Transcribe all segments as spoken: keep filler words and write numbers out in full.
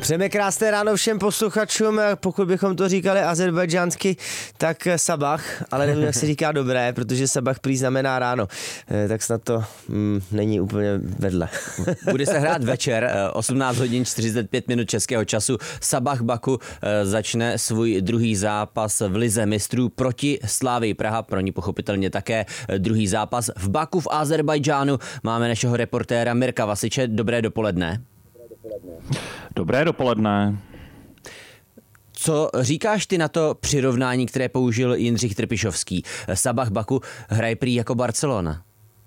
Přejeme krásné ráno všem posluchačům, pokud bychom to říkali azerbajdžánsky, tak sabah, ale nevím, jak se říká dobré, protože sabah prý znamená ráno, tak snad to mm, není úplně vedle. Bude se hrát večer, osmnáct hodin čtyřicet pět minut českého času. Sabah Baku začne svůj druhý zápas v Lize mistrů proti Slavii Praha, pro ní pochopitelně také druhý zápas v Baku v Azerbajdžánu. Máme našeho reportéra Mirka Vasiče. Dobré dopoledne. Dobré dopoledne. Co říkáš ty na to přirovnání, které použil Jindřich Trpišovský? Sabah Baku hraje prý jako Barcelona.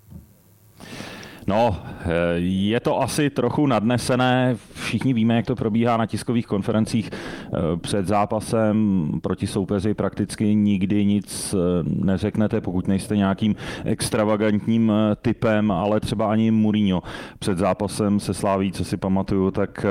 No, je to asi trochu nadnesené. Všichni víme, jak to probíhá na tiskových konferencích před zápasem. Proti soupeři prakticky nikdy nic neřeknete, pokud nejste nějakým extravagantním typem, ale třeba ani Mourinho před zápasem se Slaví, co si pamatuju, tak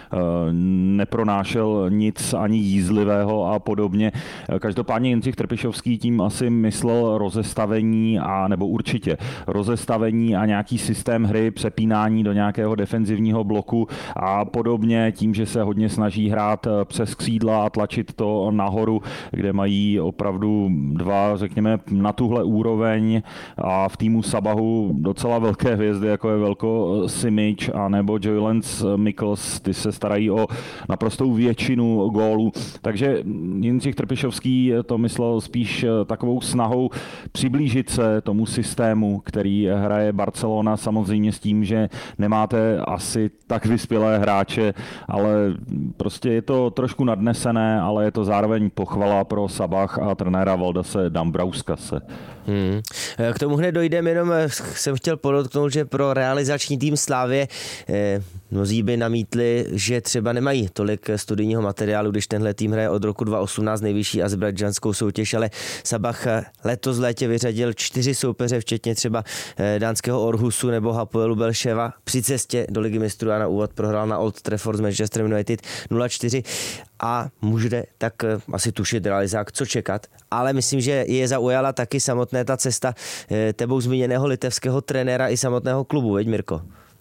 nepronášel nic ani jízlivého a podobně. Každopádně Jindřich Trpišovský tím asi myslel rozestavení, a nebo určitě rozestavení a nějaký systém hry, přepínání do nějakého defenzivního bloku a podobně, tím, že se hodně snaží hrát přes křídla a tlačit to nahoru, kde mají opravdu dva, řekněme, na tuhle úroveň a v týmu Sabahu docela velké hvězdy, jako je Velko Simic a nebo Joylens Mikkels, ty se starají o naprostou většinu gólů. Takže Jindřich Trpišovský to myslel spíš takovou snahou přiblížit se tomu systému, který hraje Barcelona, samozřejmě s tím, že nemáte asi tak vyspělé hráče, ale prostě je to trošku nadnesené, ale je to zároveň pochvala pro Sabah a trenéra Valdase Dambrauskase. Hmm. K tomu hned dojdeme, jenom jsem chtěl podotknout, že pro realizační tým Slavie eh, mnozí by namítli, že třeba nemají tolik studijního materiálu, když tenhle tým hraje od roku dva tisíce osmnáct nejvyšší azerbajdžanskou soutěž, ale Sabah letos v létě vyřadil čtyři soupeře, včetně třeba eh, dánského Orhusu nebo Hapoelu Belševa. Při cestě do Ligy mistrů a na úvod prohrál na Old Trafford s Manchesterem United nula čtyři a můžete tak eh, asi tušit realizák, co čekat, ale myslím, že je zaujala taky samotné ta cesta tebou zmíněného litevského trenéra i samotného klubu, veď Mirko?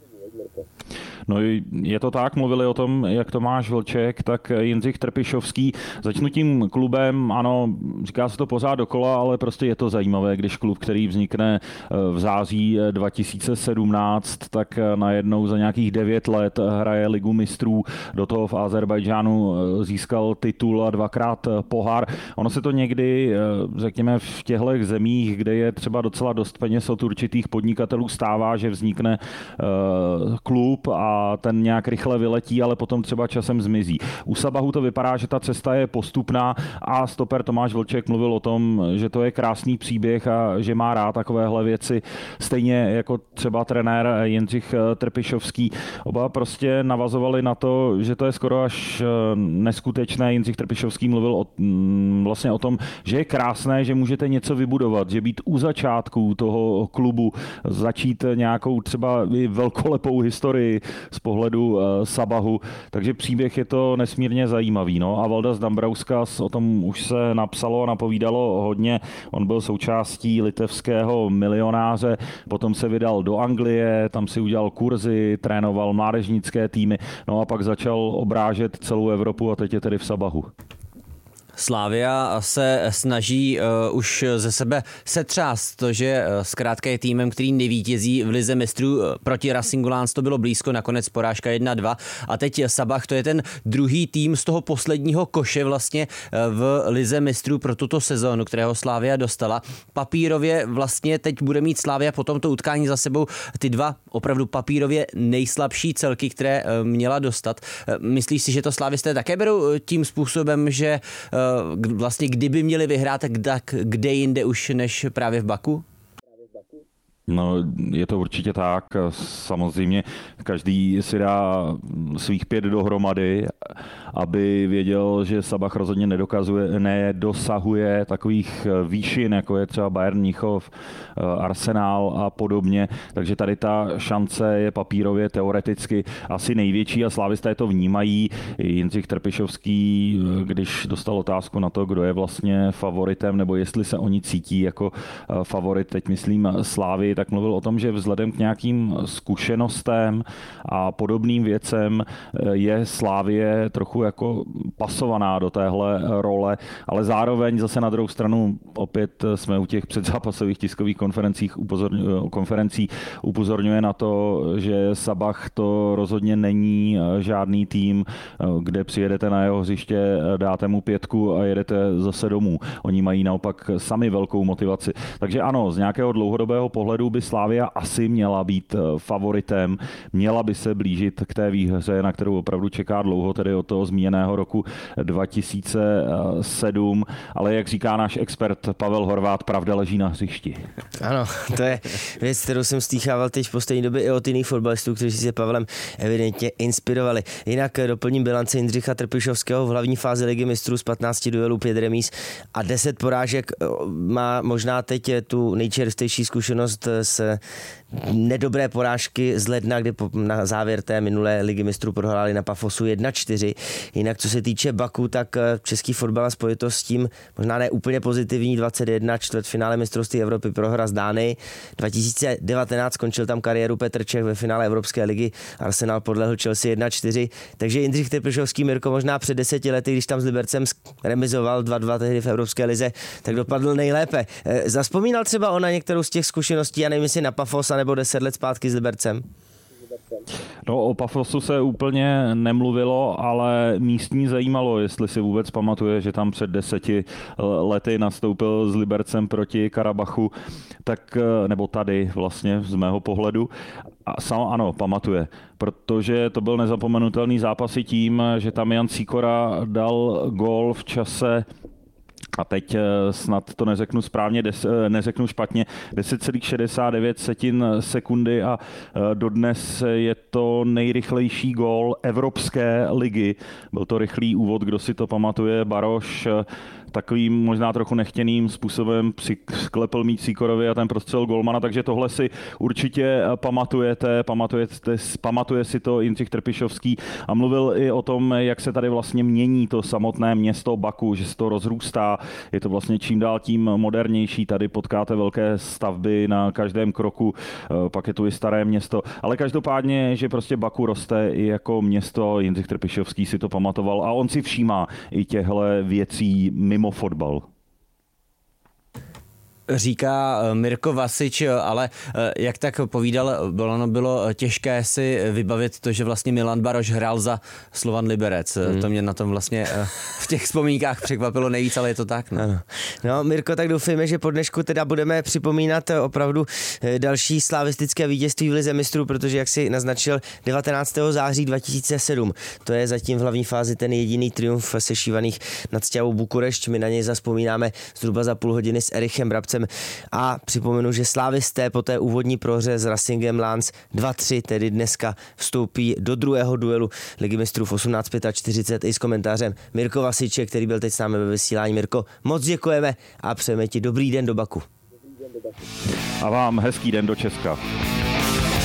No je to tak, mluvili o tom, jak Tomáš Vlček, tak Jindřich Trpišovský. Začnu tím klubem, ano, říká se to pořád dokola, ale prostě je to zajímavé, když klub, který vznikne v září dva tisíce sedmnáct, tak najednou za nějakých devět let hraje Ligu mistrů, do toho v Azerbajdžánu získal titul a dvakrát pohár. Ono se to někdy, řekněme, v těchto zemích, kde je třeba docela dost peněz od určitých podnikatelů, stává, že vznikne klub a a ten nějak rychle vyletí, ale potom třeba časem zmizí. U Sabahu to vypadá, že ta cesta je postupná a stoper Tomáš Vlček mluvil o tom, že to je krásný příběh a že má rád takovéhle věci. Stejně jako třeba trenér Jindřich Trpišovský. Oba prostě navazovali na to, že to je skoro až neskutečné. Jindřich Trpišovský mluvil o, vlastně o tom, že je krásné, že můžete něco vybudovat, že být u začátku toho klubu, začít nějakou třeba velkolepou historii z pohledu uh, Sabahu, takže příběh je to nesmírně zajímavý. No? A Valdas Dambrauskas, o tom už se napsalo a napovídalo hodně. On byl součástí litevského milionáře, potom se vydal do Anglie, tam si udělal kurzy, trénoval mládežnické týmy, no a pak začal obrážet celou Evropu a teď je tedy v Sabahu. Slavia se snaží uh, už ze sebe setřást to, že uh, zkrátka je týmem, který nevítězí v Lize mistrů. Proti Racingu Lens to bylo blízko, nakonec porážka jedna dva. A teď Sabah, to je ten druhý tým z toho posledního koše vlastně uh, v Lize mistrů pro tuto sezónu, kterého Slavia dostala. Papírově vlastně teď bude mít Slavia po tomto utkání za sebou ty dva opravdu papírově nejslabší celky, které uh, měla dostat. Uh, myslíš si, že to slavisté také berou tím způsobem, že uh, vlastně kdyby měli vyhrát, tak kde jinde už než právě v Baku? No, je to určitě tak. Samozřejmě každý si dá svých pět dohromady, aby věděl, že Sabah rozhodně nedokazuje, nedosahuje takových výšin, jako je třeba Bayern Mnichov, Arsenal a podobně. Takže tady ta šance je papírově teoreticky asi největší a slavisté to vnímají. Jindřich Trpišovský, když dostal otázku na to, kdo je vlastně favoritem, nebo jestli se oni cítí jako favorit, teď myslím Slávy, tak mluvil o tom, že vzhledem k nějakým zkušenostem a podobným věcem je Slavie trochu jako pasovaná do téhle role, ale zároveň zase na druhou stranu opět jsme u těch předzápasových tiskových konferencích upozorňuje, konferencí upozorňuje na to, že Sabach to rozhodně není žádný tým, kde přijedete na jeho hřiště, dáte mu pětku a jedete zase domů. Oni mají naopak sami velkou motivaci. Takže ano, z nějakého dlouhodobého pohledu by Slavia asi měla být favoritem, měla by se blížit k té výhře, na kterou opravdu čeká dlouho, tedy od toho zmíněného roku dva tisíce sedm, ale jak říká náš expert Pavel Horvát, pravda leží na hřišti. Ano, to je věc, kterou jsem stýchával teď v poslední době i od jiných fotbalistů, kteří se Pavlem evidentně inspirovali. Jinak doplním bilance Jindřicha Trpišovského v hlavní fázi Ligy mistrů z patnácti duelů pět remíz a deset porážek. Má možná teď tu nejčerstvější zkušenost z nedobré porážky z ledna, kdy na závěr té minulé Ligy mistrů prohráli na Pafosu jedna čtyři. Jinak co se týče Baku, tak český fotbal a spojitost s tím možná ne úplně pozitivní dvacet jedna, čtvrtfinále mistrovství Evropy prohra z Dánii. dva tisíce devatenáct skončil tam kariéru Petr Čech ve finále Evropské ligy. Arsenal podlehl Chelsea jedna čtyři. Takže Jindřich Trpišovský, Mirko, možná před deseti lety, když tam s Libercem remizoval dva dva tehdy v Evropské lize, tak dopadl nejlépe. Zaspomínal třeba on na některou z těch zkušeností, já nevím, jestli na Pafos, nebo deset let zpátky s Libercem? No, o Pafosu se úplně nemluvilo, ale místní zajímalo, jestli si vůbec pamatuje, že tam před deseti lety nastoupil s Libercem proti Karabachu, tak, nebo tady vlastně z mého pohledu. A sam, ano, pamatuje, protože to byl nezapomenutelný zápas i tím, že tam Jan Sikora dal gól v čase, a teď snad to neřeknu správně, des, neřeknu špatně, deset celá šedesát devět sekundy a dodnes je to nejrychlejší gól Evropské ligy. Byl to rychlý úvod, kdo si to pamatuje, Baroš takovým možná trochu nechtěným způsobem sklepl míč Sikorovi a ten prostřel golmana, takže tohle si určitě pamatujete, pamatujete, pamatuje si to Jindřich Trpišovský a mluvil i o tom, jak se tady vlastně mění to samotné město Baku, že se to rozrůstá, je to vlastně čím dál tím modernější, tady potkáte velké stavby na každém kroku, pak je tu i staré město, ale každopádně, že prostě Baku roste i jako město, Jindřich Trpišovský si to pamatoval a on si všímá i těchto věcí mimo fotbal. Říká Mirko Vasič, ale jak tak povídal, bylo, bylo těžké si vybavit to, že vlastně Milan Baroš hrál za Slovan Liberec. Hmm. To mě na tom vlastně v těch vzpomínkách překvapilo nejvíc, ale je to tak. No, ano. No Mirko, tak doufejme, že po dnešku teda budeme připomínat opravdu další slavistické vítězství v Lize mistrů, protože jak si naznačil devatenáctého září dva tisíce sedm, to je zatím v hlavní fázi ten jediný triumf sešívaných nad Sťavou Bukurešť. My na něj zazpomínáme zhruba za půl hodiny s Erichem Brabcem. A připomenu, že slávisté po té úvodní prohře s Racingem Lens dva tři, tedy dneska vstoupí do druhého duelu Ligy mistrů v osmnáct čtyřicet pět i s komentářem Mirko Vasiče, který byl teď s námi ve vysílání. Mirko, moc děkujeme a přejeme ti dobrý den do Baku. A vám hezký den do Česka.